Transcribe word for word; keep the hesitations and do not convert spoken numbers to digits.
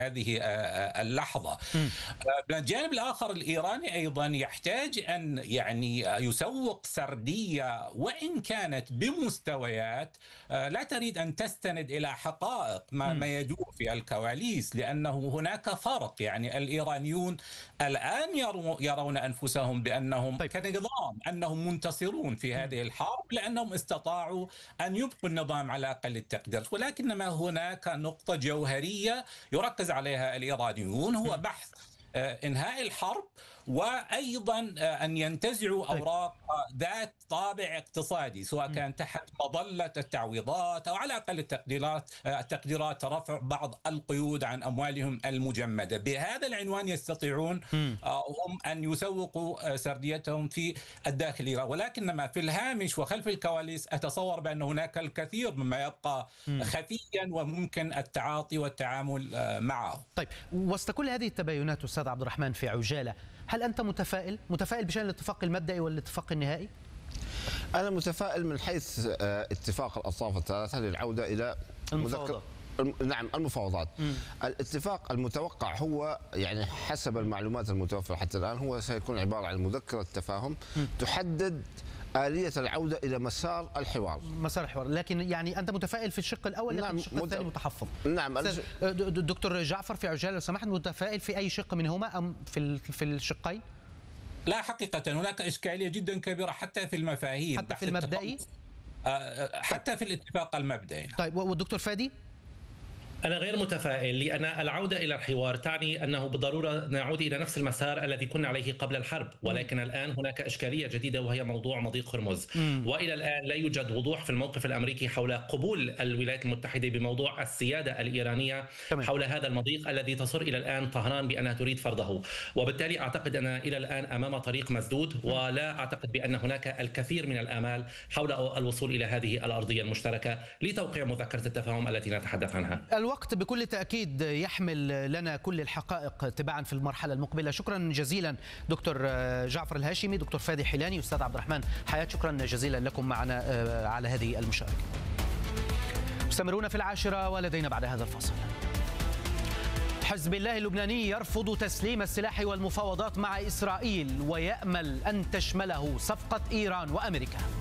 هذه اللحظة. من الجانب الآخر الإيراني أيضا يحتاج أن يعني يسوق سردية وإن كانت بمستويات لا تريد أن تستند إلى حقائق ما, ما يدور في الكواليس، لأنه هناك فرق. يعني الإيرانيون الآن يرون أنفسهم بأنهم طيب. كنظام أنهم منتصرون في هذه الحرب، لأنهم استطاعوا أن يبقوا النظام على أقل التقدير، ولكنما هناك نقطة جوهرية يركز عليها الإيرانيون، هو بحث إنهاء الحرب وأيضا أن ينتزعوا أوراق ذات طابع اقتصادي، سواء كان تحت مظلة التعويضات أو على أقل التقديرات التقديرات رفع بعض القيود عن أموالهم المجمدة. بهذا العنوان يستطيعون هم أن يسوقوا سرديتهم في الداخل، ولكنما في الهامش وخلف الكواليس أتصور بأن هناك الكثير مما يبقى خفيا وممكن التعاطي والتعامل معه. طيب، وسط كل هذه التباينات أستاذ عبد الرحمن في عجالة، هل أنت متفائل متفائل بشأن الاتفاق المبدئي والاتفاق النهائي؟ أنا متفائل من حيث اتفاق الأطراف الثلاثة للعودة إلى المفاوضات. نعم، المفاوضات. مم. الاتفاق المتوقع هو يعني حسب المعلومات المتوفرة حتى الآن هو سيكون عبارة عن مذكرة تفاهم مم. تحدد آلية العودة إلى مسار الحوار. مسار الحوار، لكن يعني أنت متفائل في الشق الأول لكن نعم الشق مت... الثاني متحفظ. نعم. دكتور جعفر في عجالة لو سمحت، متفائل في أي شق منهما أم في في الشقين؟ لا، حقيقة هناك إشكالية جدا كبيرة حتى في المفاهيم، حتى في المبدئي، حتى في الاتفاق المبدئي. طيب، والدكتور فادي؟ أنا غير متفائل، لأن العودة إلى الحوار تعني أنه بالضرورة نعود إلى نفس المسار الذي كنا عليه قبل الحرب، ولكن م. الآن هناك إشكالية جديدة وهي موضوع مضيق هرمز. م. وإلى الآن لا يوجد وضوح في الموقف الأمريكي حول قبول الولايات المتحدة بموضوع السيادة الإيرانية تمام. حول هذا المضيق الذي تصر إلى الآن طهران بأنها تريد فرضه، وبالتالي أعتقد أن إلى الآن أمام طريق مسدود، ولا أعتقد بأن هناك الكثير من الآمال حول الوصول إلى هذه الأرضية المشتركة لتوقيع مذكرة التفاهم التي نتحدث عنها. الوقت بكل تأكيد يحمل لنا كل الحقائق تباعا في المرحلة المقبلة. شكرا جزيلا دكتور جعفر الهاشمي، دكتور فادي حيلاني، أستاذ عبد الرحمن حياة، شكرا جزيلا لكم معنا على هذه المشاركة. مستمرون في العاشرة ولدينا بعد هذا الفاصل. حزب الله اللبناني يرفض تسليم السلاح والمفاوضات مع إسرائيل ويأمل أن تشمله صفقة إيران وأمريكا.